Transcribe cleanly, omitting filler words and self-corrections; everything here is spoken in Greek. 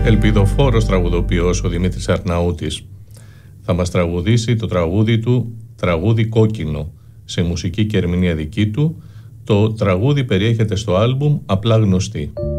Ελπιδοφόρος τραγουδοποιός ο Δημήτρης Αρναούτης θα μας τραγουδήσει το τραγούδι του «Τραγούδι κόκκινο» σε μουσική και ερμηνεία δική του. Το τραγούδι περιέχεται στο άλμπουμ «Απλά γνωστή».